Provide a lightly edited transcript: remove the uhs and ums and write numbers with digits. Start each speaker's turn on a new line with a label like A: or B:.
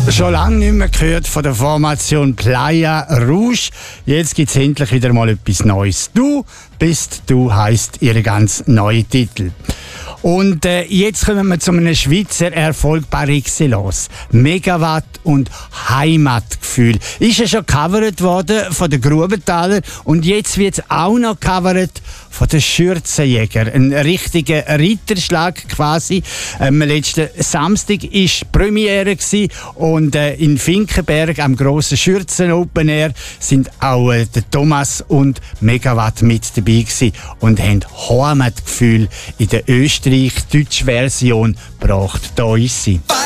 A: Schon lange nicht mehr gehört von der Formation Playa Rouge. Jetzt gibt es endlich wieder mal etwas Neues. Du bist du heisst ihre ganz neue Titel. Und jetzt kommen wir zu einem Schweizer Erfolg par excellence. Megawatt und Heimatgefühl. Ist ja schon gecovert worden von den Grubenthaler und jetzt wird es auch noch gecovert von den Schürzenjägern. Ein richtiger Ritterschlag quasi. Letzten Samstag war die Premiere und in Finkenberg am grossen Schürzen Open Air sind auch der Thomas und Megawatt mit dabei gewesen und haben Heimatgefühl in der österreich-deutschen Version gebracht. Da ist sie.